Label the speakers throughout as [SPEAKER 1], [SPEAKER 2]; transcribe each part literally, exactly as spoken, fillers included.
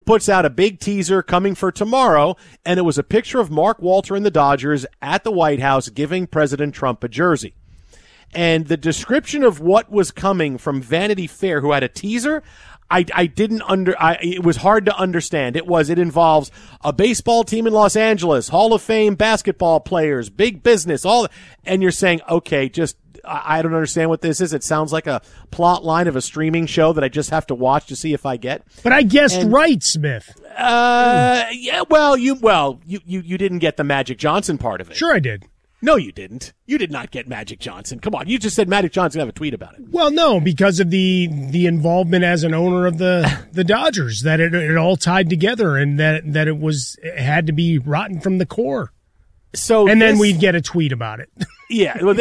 [SPEAKER 1] puts out a big teaser coming for tomorrow, and it was a picture of Mark Walter and the Dodgers at the White House giving President Trump a jersey. And the description of what was coming from Vanity Fair, who had a teaser, I, I didn't under, I, it was hard to understand. It was, it involves a baseball team in Los Angeles, Hall of Fame basketball players, big business, all, and you're saying, okay, just, I, I don't understand what this is. It sounds like a plot line of a streaming show that I just have to watch to see if I get.
[SPEAKER 2] But I guessed
[SPEAKER 1] and,
[SPEAKER 2] right, Smith.
[SPEAKER 1] Uh, yeah, well, you, well, you, you, you didn't get the Magic Johnson part of it.
[SPEAKER 2] Sure I did.
[SPEAKER 1] No, you didn't. You did not get Magic Johnson. Come on. You just said Magic Johnson have a tweet about it.
[SPEAKER 2] Well, no, because of the the involvement as an owner of the, the Dodgers, that it, it all tied together and that that it was it had to be rotten from the core.
[SPEAKER 1] So
[SPEAKER 2] And
[SPEAKER 1] this,
[SPEAKER 2] then we'd get a tweet about it.
[SPEAKER 1] Yeah. Well,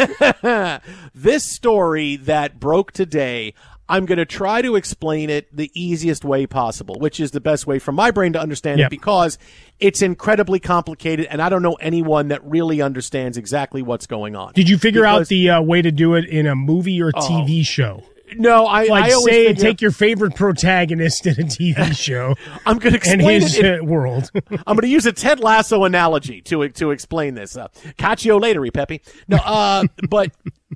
[SPEAKER 1] that, this story that broke today, I'm going to try to explain it the easiest way possible, which is the best way for my brain to understand
[SPEAKER 2] Yep.
[SPEAKER 1] it, because it's incredibly complicated, and I don't know anyone that really understands exactly what's going on.
[SPEAKER 2] Did you figure
[SPEAKER 1] because,
[SPEAKER 2] out the uh, way to do it in a movie or T V
[SPEAKER 1] oh,
[SPEAKER 2] show?
[SPEAKER 1] No, I,
[SPEAKER 2] Like
[SPEAKER 1] I always
[SPEAKER 2] say,
[SPEAKER 1] figure,
[SPEAKER 2] take your favorite protagonist in a T V show
[SPEAKER 1] I'm going to
[SPEAKER 2] and
[SPEAKER 1] explain
[SPEAKER 2] his
[SPEAKER 1] it. in-
[SPEAKER 2] uh, world.
[SPEAKER 1] I'm going to use a Ted Lasso analogy to to explain this. Uh, catch you later, Pepe. No, uh, but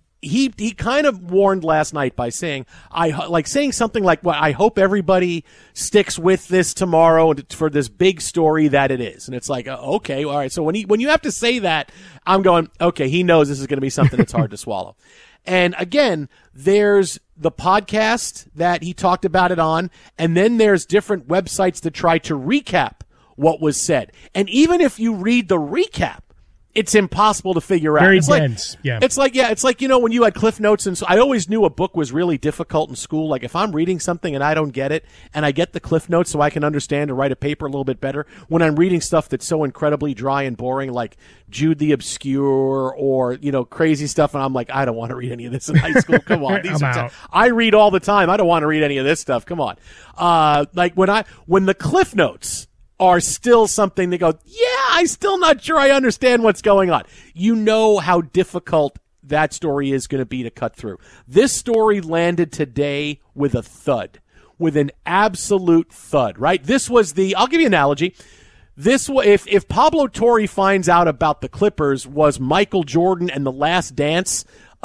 [SPEAKER 1] he he kind of warned last night by saying, I ho- like saying something like, "Well, I hope everybody sticks with this tomorrow for this big story that it is." And it's like, uh, okay, all right. So when he when you have to say that, I'm going, okay, he knows this is going to be something that's hard to swallow. And again, there's the podcast that he talked about it on, and then there's different websites that try to recap what was said. And even if you read the recap, it's impossible to figure out.
[SPEAKER 2] Very
[SPEAKER 1] it's
[SPEAKER 2] dense,
[SPEAKER 1] like,
[SPEAKER 2] yeah.
[SPEAKER 1] It's like, yeah, it's like, you know, when you had Cliff Notes, and so I always knew a book was really difficult in school. Like if I'm reading something and I don't get it, and I get the Cliff Notes so I can understand and write a paper a little bit better, when I'm reading stuff that's so incredibly dry and boring, like Jude the Obscure or, you know, crazy stuff, and I'm like, I don't want to read any of this in high school. Come on. These
[SPEAKER 2] I'm
[SPEAKER 1] are
[SPEAKER 2] out.
[SPEAKER 1] t- I read all the time. I don't want to read any of this stuff. Come on. Uh, like when I, when the Cliff Notes are still something they go, yeah, I'm still not sure I understand what's going on. You know how difficult that story is going to be to cut through. This story landed today with a thud, with an absolute thud, right? This was the, I'll give you an analogy. This, if, if Pablo Torre finds out about the Clippers was Michael Jordan and The Last Dance,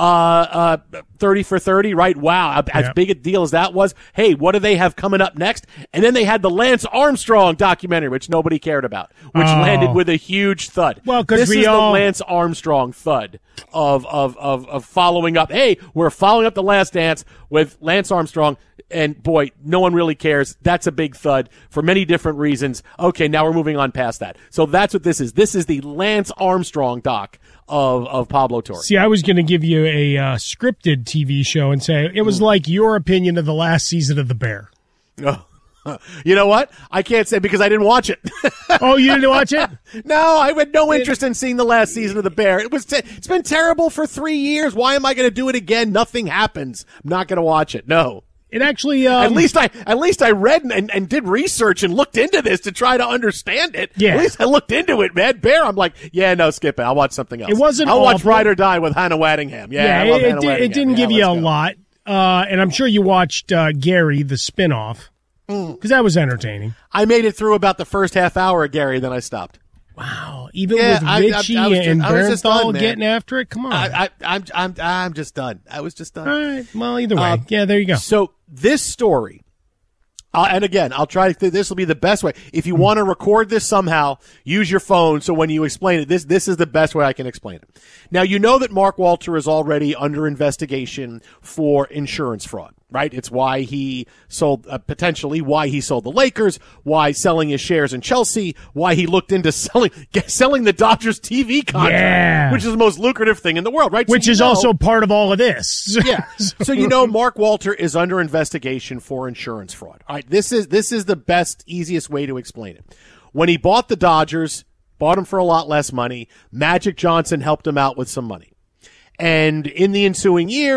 [SPEAKER 1] uh, uh, thirty for thirty, right? Wow. As
[SPEAKER 2] Yeah.
[SPEAKER 1] big a deal as that was. Hey, what do they have coming up next? And then they had the Lance Armstrong documentary, which nobody cared about, which
[SPEAKER 2] Oh.
[SPEAKER 1] landed with a huge thud.
[SPEAKER 2] Well, 'cause
[SPEAKER 1] this
[SPEAKER 2] we
[SPEAKER 1] is
[SPEAKER 2] all-
[SPEAKER 1] the Lance Armstrong thud of, of, of, of following up. Hey, we're following up The Last Dance with Lance Armstrong. And boy, no one really cares. That's a big thud for many different reasons. Okay, now we're moving on past that. So that's what this is. This is the Lance Armstrong doc of, of Pablo Torre.
[SPEAKER 2] See, I was going to give you a uh, scripted T V show and say it was like your opinion of the last season of The Bear.
[SPEAKER 1] Oh. You know what? I can't say because I didn't watch it.
[SPEAKER 2] Oh, you didn't watch it?
[SPEAKER 1] No, I had no interest in seeing the last season of The Bear. It was, te- it's been terrible for three years. Why am I going to do it again? Nothing happens. I'm not going to watch it. No.
[SPEAKER 2] It actually, um,
[SPEAKER 1] At least I, at least I read and, and, and did research and looked into this to try to understand it.
[SPEAKER 2] Yeah.
[SPEAKER 1] At least I looked into it, man. Bear, I'm like, yeah, no, skip it. I'll watch something else.
[SPEAKER 2] It wasn't
[SPEAKER 1] I'll watch
[SPEAKER 2] awful.
[SPEAKER 1] Ride or Die with Hannah Waddingham. Yeah,
[SPEAKER 2] yeah,
[SPEAKER 1] I love
[SPEAKER 2] it,
[SPEAKER 1] Hannah
[SPEAKER 2] it, did,
[SPEAKER 1] Waddingham.
[SPEAKER 2] it didn't
[SPEAKER 1] Yeah,
[SPEAKER 2] give you a
[SPEAKER 1] let's go.
[SPEAKER 2] lot. Uh, and I'm sure you watched uh, Gary, the spinoff, because that was entertaining.
[SPEAKER 1] I made it through about the first half hour of Gary, then I stopped.
[SPEAKER 2] Wow. Even
[SPEAKER 1] Yeah,
[SPEAKER 2] with
[SPEAKER 1] I- I-
[SPEAKER 2] Richie
[SPEAKER 1] I was just-
[SPEAKER 2] and
[SPEAKER 1] I was just
[SPEAKER 2] Bernthal
[SPEAKER 1] done, man.
[SPEAKER 2] getting after it? Come on.
[SPEAKER 1] I, I, I'm, I'm, I'm just done. I was just done.
[SPEAKER 2] All right. Well, either way.
[SPEAKER 1] Uh,
[SPEAKER 2] yeah, there you go.
[SPEAKER 1] So this story, uh, and again, I'll try to, this will be the best way. If you want to record this somehow, use your phone. So when you explain it, this, this is the best way I can explain it. Now, you know that Mark Walter is already under investigation for insurance fraud, right? It's why he sold, uh, potentially why he sold the Lakers, why selling his shares in Chelsea, why he looked into selling, selling the Dodgers T V contract,
[SPEAKER 2] Yeah.
[SPEAKER 1] which is the most lucrative thing in the world, right? So
[SPEAKER 2] Which
[SPEAKER 1] you
[SPEAKER 2] is
[SPEAKER 1] know-
[SPEAKER 2] also part of all of this.
[SPEAKER 1] yeah. So you know Mark Walter is under investigation for insurance fraud. All right, this is this is the best, easiest way to explain it. When he bought the Dodgers, bought them for a lot less money. Magic Johnson helped him out with some money. And in the ensuing years,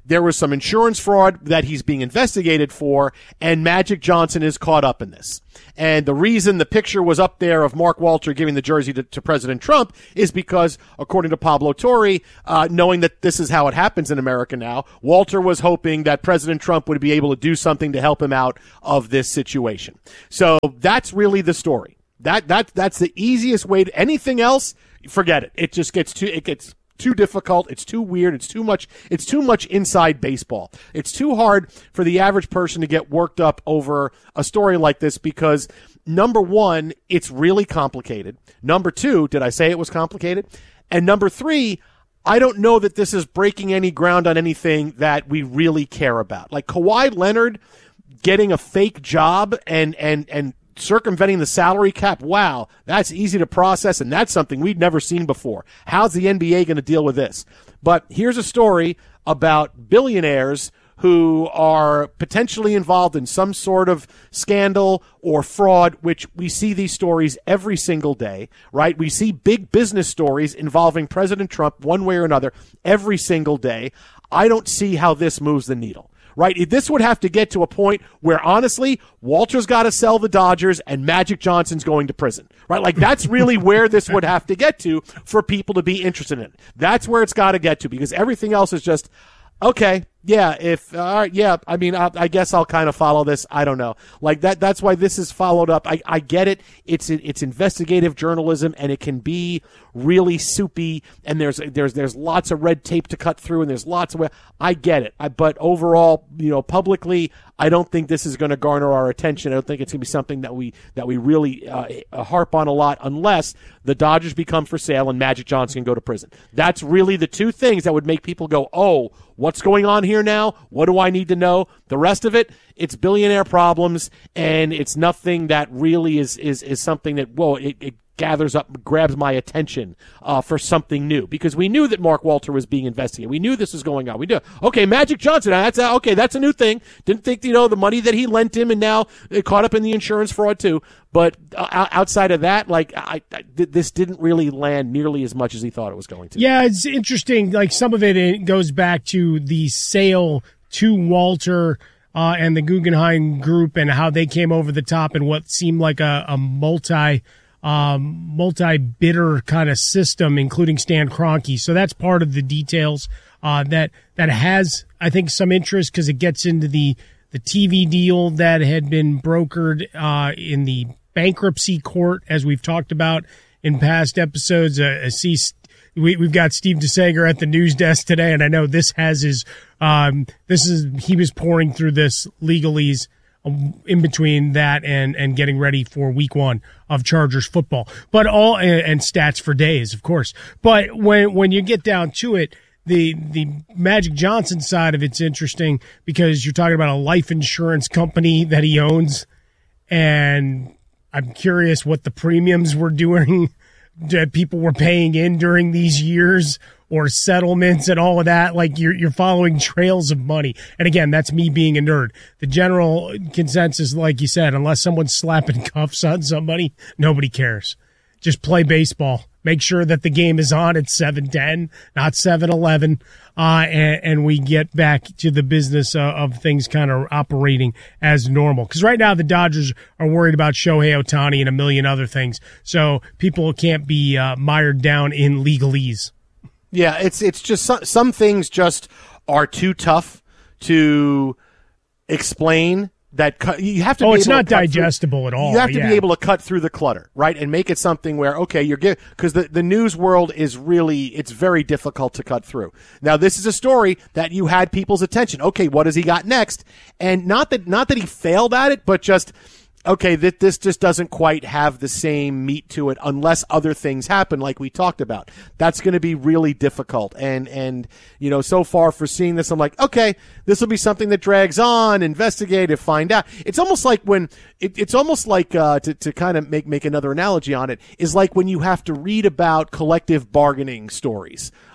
[SPEAKER 1] there was some insurance fraud that he's being investigated for, and Magic Johnson is caught up in this. And the reason the picture was up there of Mark Walter giving the jersey to, to President Trump is because, according to Pablo Torre, uh, knowing that this is how it happens in America now, Walter was hoping that President Trump would be able to do something to help him out of this situation. So that's really the story. That that that's the easiest way to anything else. Forget it. It just gets too it gets too difficult. It's too weird. It's too much. It's too much inside baseball. It's too hard for the average person to get worked up over a story like this because, number one, it's really complicated. Number two, did I say it was complicated? And number three, I don't know that this is breaking any ground on anything that we really care about. Like Kawhi Leonard getting a fake job and and and circumventing the salary cap. Wow, that's easy to process, and that's something we'd never seen before. How's the N B A going to deal with this? But here's a story about billionaires who are potentially involved in some sort of scandal or fraud, which we see these stories every single day, right? We see big business stories involving President Trump one way or another every single day. I don't see how this moves the needle. Right? This would have to get to a point where, honestly, Walter's got to sell the Dodgers and Magic Johnson's going to prison. Right? Like, that's really where this would have to get to for people to be interested in it. That's where it's got to get to because everything else is just, okay, yeah, if, all right, yeah, I mean, I, I guess I'll kind of follow this. I don't know. Like that, that's why this is followed up. I, I get it. It's, it's investigative journalism and it can be really soupy and there's, there's, there's lots of red tape to cut through and there's lots of, I get it. I, but overall, you know, publicly, I don't think this is going to garner our attention. I don't think it's going to be something that we, that we really uh, harp on a lot unless the Dodgers become for sale and Magic Johnson can go to prison. That's really the two things that would make people go, oh, what's going on here now? What do I need to know? The rest of it, it's billionaire problems, and it's nothing that really is is is something that, whoa, it, it gathers up, grabs my attention uh, for something new. Because we knew that Mark Walter was being investigated. We knew this was going on. We knew, okay, Magic Johnson, that's uh, okay, that's a new thing. Didn't think, you know, the money that he lent him, and now it caught up in the insurance fraud too. But uh, outside of that, like, I, I, this didn't really land nearly as much as he thought it was going to.
[SPEAKER 2] Yeah, it's interesting. Like, some of it, it goes back to the sale to Walter uh, and the Guggenheim Group and how they came over the top and what seemed like a, a multi um, multi-bidder kind of system, including Stan Kroenke. So that's part of the details uh, that that has, I think, some interest because it gets into the the T V deal that had been brokered uh, in the bankruptcy court, as we've talked about in past episodes. Uh, I see we, we've got Steve DeSager at the news desk today, and I know this has his um, this is he was pouring through this legalese in between that and, and getting ready for week one of Chargers football, but all and, and stats for days, of course. But when when you get down to it, the the Magic Johnson side of it's interesting because you're talking about a life insurance company that he owns, and I'm curious what the premiums were doing that people were paying in during these years, or settlements and all of that. Like, you're you're following trails of money. And again, that's me being a nerd. The general consensus, like you said, unless someone's slapping cuffs on somebody, nobody cares. Just play baseball. Make sure that the game is on at seven ten, not seven eleven, uh, and, and we get back to the business uh, of things kind of operating as normal. Because right now the Dodgers are worried about Shohei Ohtani and a million other things, so people can't be uh, mired down in legalese.
[SPEAKER 1] Yeah, it's it's just some, some things just are too tough to explain. That cu- you have to.
[SPEAKER 2] Oh,
[SPEAKER 1] be
[SPEAKER 2] it's
[SPEAKER 1] able
[SPEAKER 2] not
[SPEAKER 1] to cut
[SPEAKER 2] digestible
[SPEAKER 1] through,
[SPEAKER 2] at all.
[SPEAKER 1] You have to
[SPEAKER 2] yeah.
[SPEAKER 1] be able to cut through the clutter, right, and make it something where, okay, you're good, because the the news world is really, it's very difficult to cut through. Now, this is a story that you had people's attention. Okay, what has he got next? And not that not that he failed at it, but just, okay, that this just doesn't quite have the same meat to it unless other things happen, like we talked about. That's going to be really difficult. And, and, you know, so far for seeing this, I'm like, okay, this will be something that drags on, investigative, find out. It's almost like when, it, it's almost like, uh, to, to kind of make, make another analogy on it, is like when you have to read about collective bargaining stories.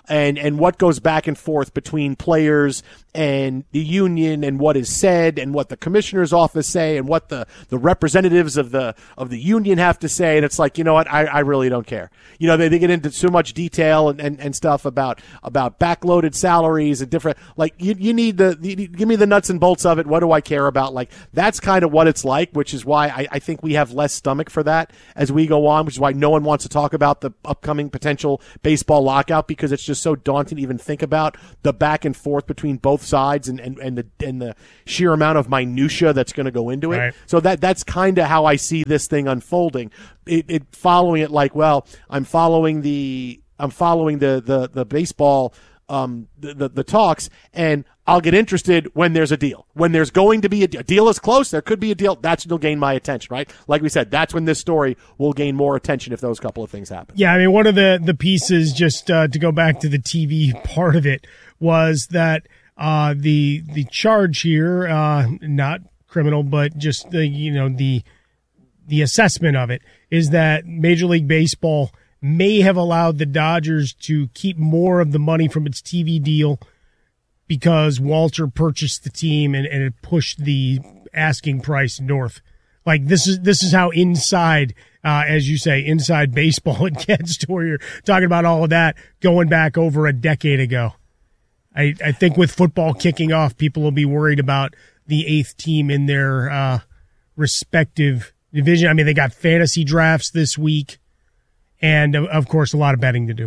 [SPEAKER 1] and, and what goes back and forth between players and the union and what is said and what the commissioner's office say and what the, the representatives of the of the union have to say. And it's like, you know what, I, I really don't care. You know, they, they get into so much detail and, and, and stuff about about backloaded salaries and different, like, you, you need the, you, give me the nuts and bolts of it. What do I care about? Like, that's kind of what it's like, which is why I, I think we have less stomach for that as we go on, which is why no one wants to talk about the upcoming potential baseball lockout, because it's just so daunting to even think about the back and forth between both sides and, and, and the and the sheer amount of minutia that's going to go into it.
[SPEAKER 2] Right.
[SPEAKER 1] So that that's kind of how I see this thing unfolding. It, it following it like, well, I'm following the I'm following the the the baseball um the, the the talks, and I'll get interested when there's a deal. When there's going to be a deal, a deal is close, there could be a deal. That's what'll gain my attention, right? Like we said, that's when this story will gain more attention if those couple of things happen.
[SPEAKER 2] Yeah, I mean, one of the the pieces, just uh, to go back to the T V part of it, was that uh, the the charge here, uh, not criminal, but just the you know the the assessment of it is that Major League Baseball may have allowed the Dodgers to keep more of the money from its T V deal because Walter purchased the team and, and it pushed the asking price north. Like, this is this is how inside, uh, as you say, inside baseball it gets, to where you're talking about all of that going back over a decade ago. I, I think with football kicking off, people will be worried about the eighth team in their uh, respective division. I mean, they got fantasy drafts this week, and, of course, a lot of betting to do.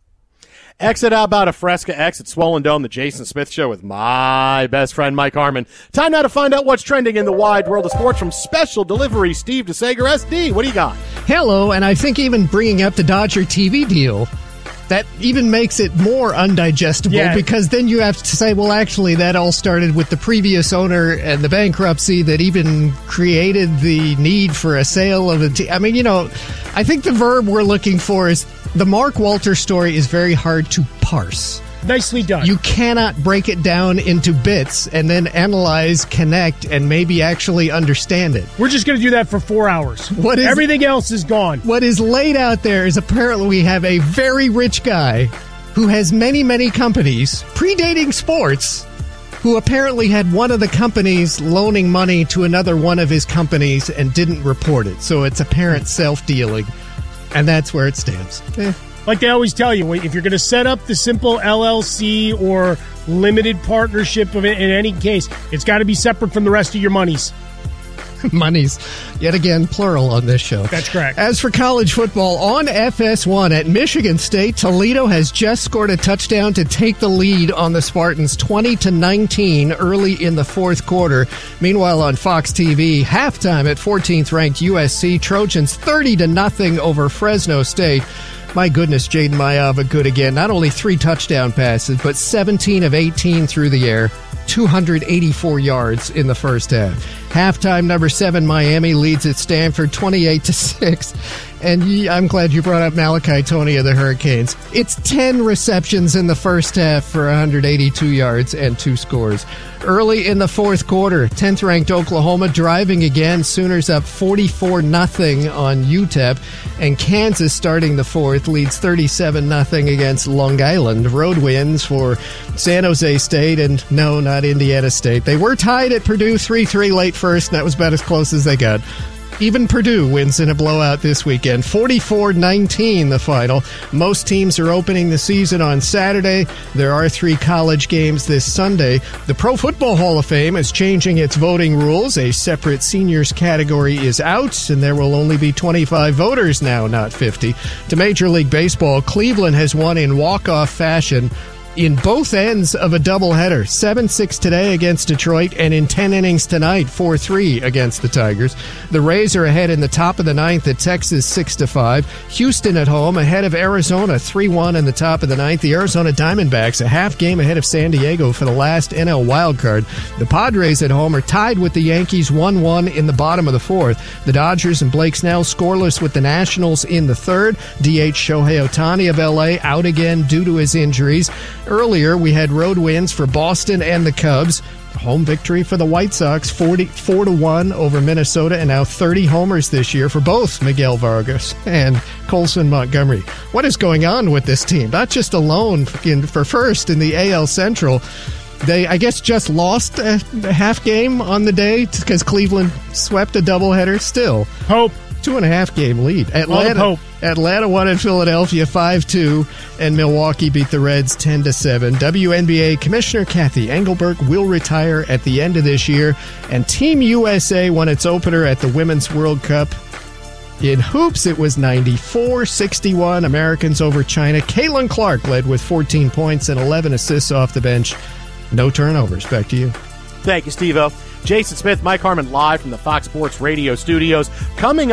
[SPEAKER 1] Exit out about a Fresca X at Swollen Dome, the Jason Smith Show with my best friend Mike Harmon. Time now to find out what's trending in the wide world of sports from Special Delivery Steve DeSager. S D, what do you got?
[SPEAKER 3] Hello, and I think even bringing up the Dodger T V deal, that even makes it more undigestible,
[SPEAKER 2] yeah.
[SPEAKER 3] because then you have to say, well, actually, that all started with the previous owner and the bankruptcy that even created the need for a sale of a team. I mean, you know, I think the verb we're looking for is the Mark Walter story is very hard to parse.
[SPEAKER 2] Nicely done.
[SPEAKER 3] You cannot break it down into bits and then analyze, connect, and maybe actually understand it.
[SPEAKER 2] We're just going to do that for four hours.
[SPEAKER 3] What is,
[SPEAKER 2] Everything else is gone.
[SPEAKER 3] What is laid out there is apparently we have a very rich guy who has many, many companies, predating sports, who apparently had one of the companies loaning money to another one of his companies and didn't report it. So it's apparent self-dealing, and that's where it stands. Eh.
[SPEAKER 2] Like they always tell you, if you're going to set up the simple L L C or limited partnership of it, in any case, it's got to be separate from the rest of your monies.
[SPEAKER 3] Monies, yet again, plural on this show.
[SPEAKER 2] That's correct.
[SPEAKER 3] As for college football, on F S one at Michigan State, Toledo has just scored a touchdown to take the lead on the Spartans twenty to nineteen early in the fourth quarter. Meanwhile, on Fox T V, halftime at fourteenth ranked U S C, Trojans thirty to nothing over Fresno State. My goodness, Jaden Mayava good again. Not only three touchdown passes, but seventeen of eighteen through the air. two hundred eighty-four yards in the first half. Halftime, number seven, Miami leads at Stanford twenty-eight to six. And I'm glad you brought up Malachi Tony of the Hurricanes. It's ten receptions in the first half for one hundred eighty-two yards and two scores. Early in the fourth quarter, tenth-ranked Oklahoma driving again. Sooners up forty-four nothing on U T E P. And Kansas, starting the fourth, leads thirty-seven nothing against Long Island. Road wins for San Jose State and, no, not Indiana State. They were tied at Purdue three three late first, and that was about as close as they got. Even Purdue wins in a blowout this weekend. forty-four nineteen the final. Most teams are opening the season on Saturday. There are three college games this Sunday. The Pro Football Hall of Fame is changing its voting rules. A separate seniors category is out, and there will only be twenty-five voters now, not fifty. To Major League Baseball, Cleveland has won in walk-off fashion in both ends of a doubleheader. seven six today against Detroit, and in ten innings tonight, four three against the Tigers. The Rays are ahead in the top of the ninth at Texas six to five. Houston at home ahead of Arizona three one in the top of the ninth. The Arizona Diamondbacks a half game ahead of San Diego for the last N L wildcard. The Padres at home are tied with the Yankees one one in the bottom of the fourth. The Dodgers and Blake Snell scoreless with the Nationals in the third. D H Shohei Ohtani of L A out again due to his injuries. Earlier, we had road wins for Boston and the Cubs. home victory for the White Sox, forty-four to one over Minnesota, and now thirty homers this year for both Miguel Vargas and Colson Montgomery. What is going on with this team? Not just alone in, for first in the A L Central. They, I guess, just lost a, a half game on the day because Cleveland swept a doubleheader. Still,
[SPEAKER 2] hope.
[SPEAKER 3] Two and a half game lead. Atlanta, Atlanta won in Philadelphia five two, and Milwaukee beat the Reds ten to seven. W N B A Commissioner Kathy Engelberg will retire at the end of this year, and Team U S A won its opener at the Women's World Cup. In hoops, it was ninety-four sixty-one, Americans over China. Caitlin Clark led with fourteen points and eleven assists off the bench. No turnovers. Back to you.
[SPEAKER 1] Thank you, Steve-O. Jason Smith, Mike Harmon live from the Fox Sports Radio studios. Coming up.